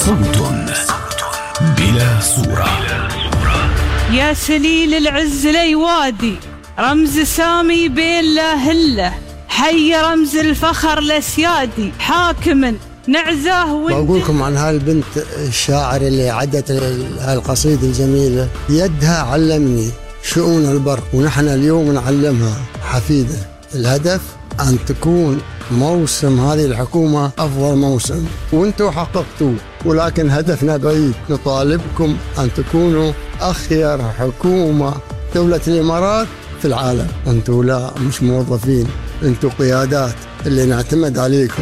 صوت بلا صورة. يا سليل العز ليوادي، رمز سامي بين لا هله، حي رمز الفخر لسيادي، حاكم نعزاه. بقول لكم عن هالبنت الشاعر اللي عدت هالقصيدة الجميلة، يدها علمني شؤون البر ونحن اليوم نعلمها حفيدة. الهدف أن تكون موسم هذه الحكومة أفضل موسم، وانتم حققتوا، ولكن هدفنا بعيد. نطالبكم أن تكونوا أخير حكومة دولة الإمارات في العالم. انتم لا مش موظفين، انتم قيادات اللي نعتمد عليكم.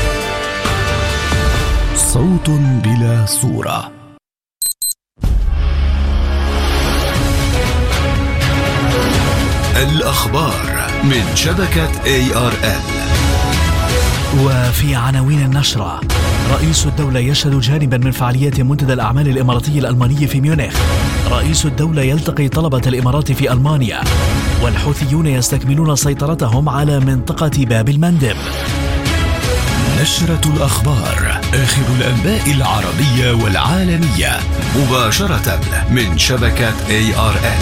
صوت بلا صورة. الأخبار من شبكة ARN. وفي عناوين النشرة: رئيس الدولة يشهد جانبا من فعاليات منتدى الأعمال الإماراتي الألماني في ميونخ. رئيس الدولة يلتقي طلبة الإمارات في ألمانيا. والحوثيون يستكملون سيطرتهم على منطقة باب المندب. نشرة الأخبار، آخر الأنباء العربية والعالمية، مباشرة من شبكة ARN.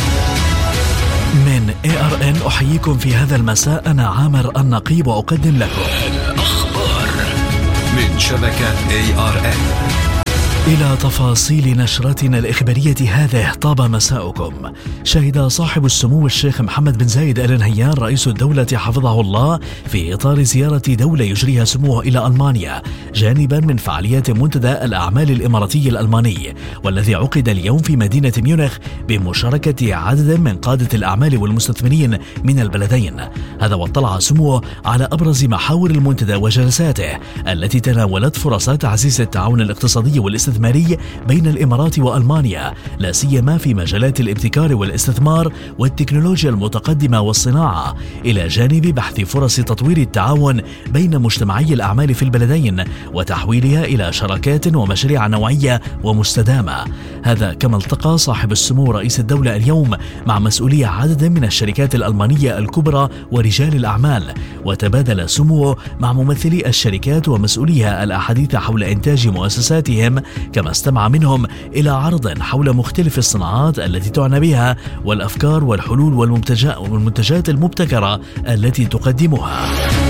من ARN أحييكم في هذا المساء. أنا عامر النقيب وأقدم لكم الأخبار من شبكة ARN. إلى تفاصيل نشرتنا الإخبارية هذه. طاب مساؤكم. شهد صاحب السمو الشيخ محمد بن زايد آل نهيان رئيس الدولة حفظه الله في إطار زيارة دولة يجريها سموه إلى ألمانيا جانبا من فعاليات منتدى الأعمال الإماراتي الألماني، والذي عقد اليوم في مدينة ميونخ بمشاركة عدد من قادة الأعمال والمستثمرين من البلدين. هذا واطلع سموه على أبرز محاور المنتدى وجلساته التي تناولت فرص تعزيز التعاون الاقتصادي والاستثماري بين الإمارات وألمانيا، لا سيما في مجالات الابتكار والاستثمار والتكنولوجيا المتقدمة والصناعة، إلى جانب بحث فرص تطوير التعاون بين مجتمعي الأعمال في البلدين وتحويلها إلى شراكات ومشاريع نوعية ومستدامة. هذا كما التقى صاحب السمو رئيس الدولة اليوم مع مسؤولي عدد من الشركات الألمانية الكبرى ورجال الأعمال، وتبادل سموه مع ممثلي الشركات ومسؤوليها الأحاديث حول إنتاج مؤسساتهم، كما استمع منهم إلى عرض حول مختلف الصناعات التي تعنى بها والأفكار والحلول والمنتجات المبتكرة التي تقدمها.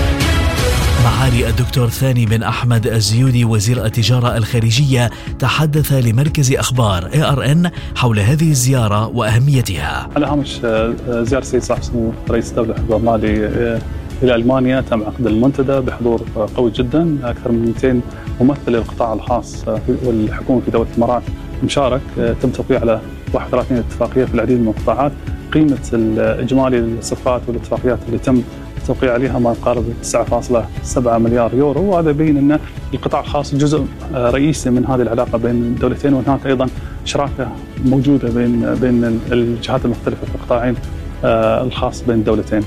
معالي الدكتور ثاني بن أحمد الزيودي وزير التجارة الخارجية تحدث لمركز أخبار ARN حول هذه الزيارة وأهميتها. على هامش زيارة السيد صاحب السمو رئيس الدولة حفظه الله إلى ألمانيا، تم عقد المنتدى بحضور قوي جدا. أكثر من 200 ممثل للقطاع الخاص والحكومة في دولة الإمارات مشارك. تم توقيع على 31 اتفاقية في العديد من القطاعات. قيمة الإجمالي للصفقات والاتفاقيات اللي تم التوقيع عليها ما يقارب 9.7 مليار يورو، وهذا يبين أن القطاع الخاص جزء رئيسي من هذه العلاقة بين الدولتين، وهناك أيضا شراكة موجودة بين الجهات المختلفة في القطاعين الخاص بين الدولتين.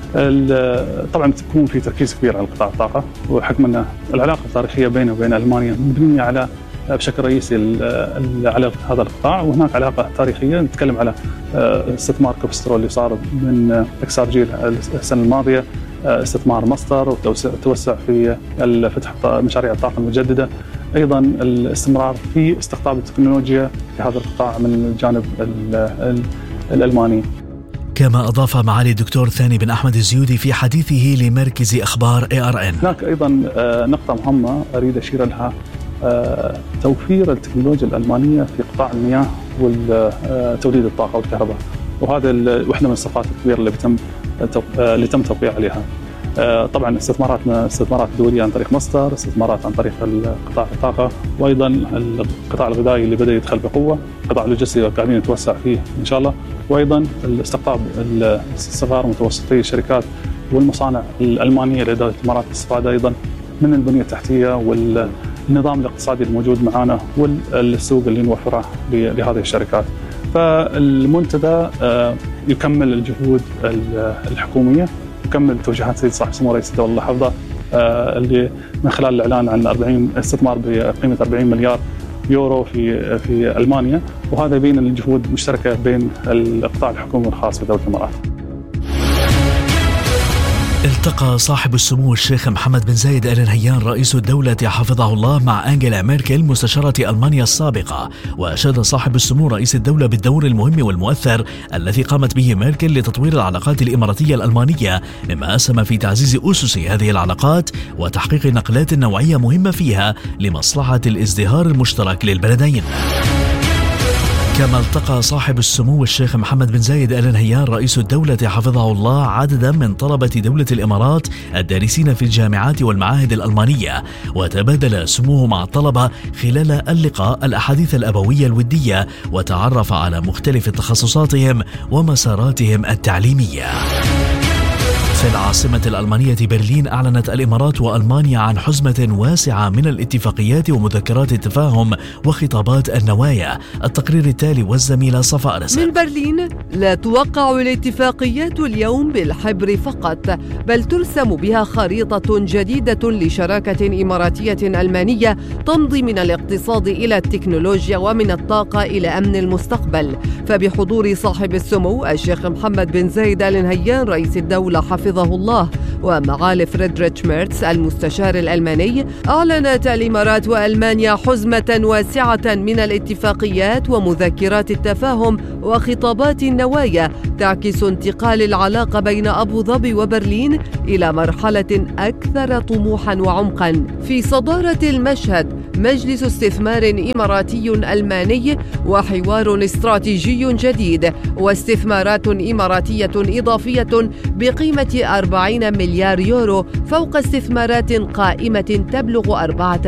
طبعا تكون في تركيز كبير على قطاع الطاقة، وحكم أن العلاقة التاريخية بينه وبين ألمانيا مبنية على بشكل رئيسي على هذا القطاع، وهناك علاقة تاريخية. نتكلم على استثمار كوبسترول اللي صار من إكسارجيل السنة الماضية، استثمار مصدر وتوسع في فتح مشاريع الطاقة المجددة، أيضا الاستمرار في استقطاب التكنولوجيا في هذا القطاع من الجانب الألماني. كما أضاف معالي الدكتور ثاني بن أحمد الزيودي في حديثه لمركز أخبار ARN: هناك أيضا نقطة مهمة أريد أشير لها، توفير التكنولوجيا الألمانية في قطاع المياه وتوليد الطاقة والكهرباء، وهذا واحدة من الصفقات الكبيرة اللي تم توقيع عليها. طبعا استثمارات دولية عن طريق مصدر، استثمارات عن طريق قطاع الطاقة، وأيضا القطاع الغذائي اللي بدأ يدخل بقوة، قطاع اللوجستي قاعدين نتوسع فيه إن شاء الله، وأيضا استقطاب الصغار ومتوسطي الشركات والمصانع الألمانية لدولة الإمارات الاستفادة أيضا من البنية التحتية والنظام الاقتصادي الموجود معنا والسوق اللي نوفره لهذه الشركات. فالمنتدى يكمل الجهود الحكومية، يكمل توجيهات سيد صاحب السمو رئيس الدولة حفظه اللي من خلال الإعلان عن استثمار بقيمة 40 مليار يورو في ألمانيا، وهذا يبين الجهود مشتركة بين القطاع الحكومي والخاص في دولة الإمارات. التقى صاحب السمو الشيخ محمد بن زايد آل نهيان رئيس الدولة حفظه الله مع أنجيلا ميركل مستشارة ألمانيا السابقة، وأشاد صاحب السمو رئيس الدولة بالدور المهم والمؤثر الذي قامت به ميركل لتطوير العلاقات الإماراتية الألمانية، مما أسهم في تعزيز أسس هذه العلاقات وتحقيق نقلات نوعية مهمة فيها لمصلحة الازدهار المشترك للبلدين. كما التقى صاحب السمو الشيخ محمد بن زايد آل نهيان رئيس الدولة حفظه الله عددا من طلبة دولة الإمارات الدارسين في الجامعات والمعاهد الألمانية، وتبادل سموه مع الطلبة خلال اللقاء الأحاديث الأبوية الودية، وتعرف على مختلف تخصصاتهم ومساراتهم التعليمية. في العاصمة الألمانية برلين أعلنت الإمارات وألمانيا عن حزمة واسعة من الاتفاقيات ومذكرات التفاهم وخطابات النوايا. التقرير التالي والزميلة صفاء رزق. من برلين: لا توقع الاتفاقيات اليوم بالحبر فقط، بل ترسم بها خريطة جديدة لشراكة إماراتية ألمانية تمضي من الاقتصاد إلى التكنولوجيا ومن الطاقة إلى أمن المستقبل. فبحضور صاحب السمو الشيخ محمد بن زايد آل نهيان رئيس الدولة حفظه الله ومعالي فريدريتش ميرتس المستشار الألماني، أعلنت الإمارات وألمانيا حزمة واسعة من الاتفاقيات ومذكرات التفاهم وخطابات النوايا تعكس انتقال العلاقة بين أبو ظبي وبرلين إلى مرحلة أكثر طموحا وعمقا. في صدارة المشهد مجلس استثمار إماراتي ألماني وحوار استراتيجي جديد، واستثمارات إماراتية إضافية بقيمة 40 مليار يورو فوق استثمارات قائمة تبلغ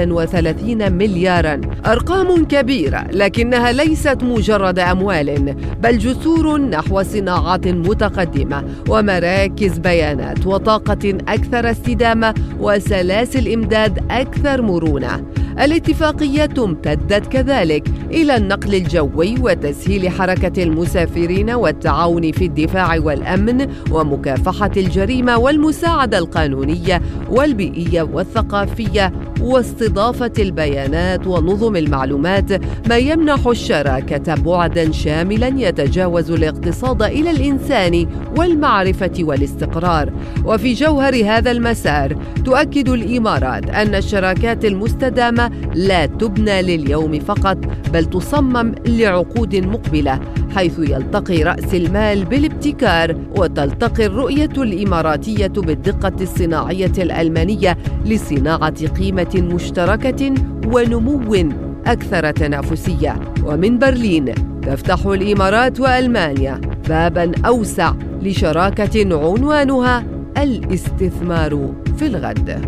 34 مليارا. أرقام كبيرة، لكنها ليست مجرد أموال، بل جسور نحو صناعات متقدمة ومراكز بيانات وطاقة أكثر استدامة وسلاسل إمداد أكثر مرونة. الاتفاقيات امتدت كذلك إلى النقل الجوي وتسهيل حركة المسافرين والتعاون في الدفاع والأمن ومكافحة الجريمة والمساعدة القانونية والبيئية والثقافية واستضافة البيانات ونظم المعلومات، ما يمنح الشراكة بعداً شاملاً يتجاوز الاقتصاد إلى الإنسان والمعرفة والاستقرار. وفي جوهر هذا المسار تؤكد الإمارات أن الشراكات المستدامة لا تبنى لليوم فقط، بل تصمم لعقود مقبلة، حيث يلتقي رأس المال بالابتكار وتلتقي الرؤية الإماراتية بالدقة الصناعية الألمانية لصناعة قيمة مشتركة ونمو أكثر تنافسية. ومن برلين تفتح الإمارات وألمانيا باباً أوسع لشراكة عنوانها الاستثمار في الغد.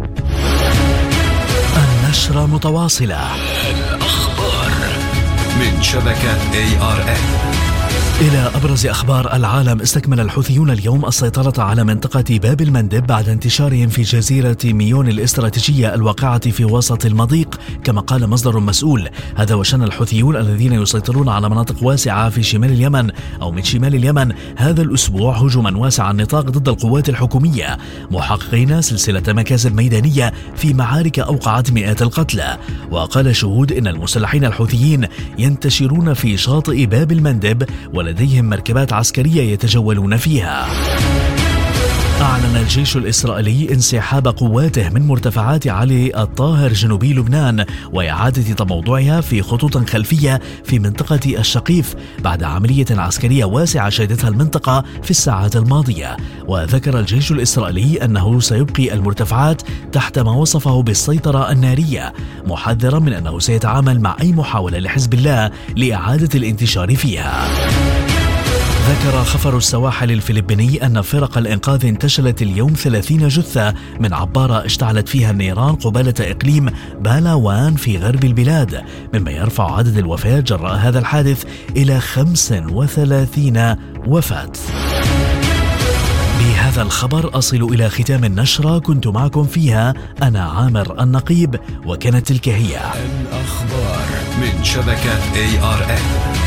النشرة متواصلة. الأخبار من شبكة ARN. إلى أبرز أخبار العالم. استكمل الحوثيون اليوم السيطرة على منطقة باب المندب بعد انتشارهم في جزيرة ميون الاستراتيجية الواقعة في وسط المضيق، كما قال مصدر مسؤول. هذا وشن الحوثيون الذين يسيطرون على مناطق واسعة في شمال اليمن أو من شمال اليمن هذا الأسبوع هجوما واسع النطاق ضد القوات الحكومية، محققين سلسلة مكاسب ميدانية في معارك أوقعت مئات القتلى. وقال شهود إن المسلحين الحوثيين ينتشرون في شاطئ باب المندب ولديهم مركبات عسكرية يتجولون فيها. أعلن الجيش الإسرائيلي انسحاب قواته من مرتفعات علي الطاهر جنوبي لبنان وإعادة تموضعها في خطوط خلفية في منطقة الشقيف بعد عملية عسكرية واسعة شهدتها المنطقة في الساعات الماضية. وذكر الجيش الإسرائيلي أنه سيبقي المرتفعات تحت ما وصفه بالسيطرة النارية، محذرا من أنه سيتعامل مع أي محاولة لحزب الله لإعادة الانتشار فيها. ذكر خفر السواحل الفلبيني أن فرق الإنقاذ انتشلت اليوم 30 جثة من عبارة اشتعلت فيها النيران قبالة إقليم بالاوان في غرب البلاد، مما يرفع عدد الوفاة جراء هذا الحادث إلى 35 وفاة. بهذا الخبر أصل إلى ختام النشرة، كنت معكم فيها أنا عامر النقيب، وكانت تلك هي الأخبار من شبكة ARN.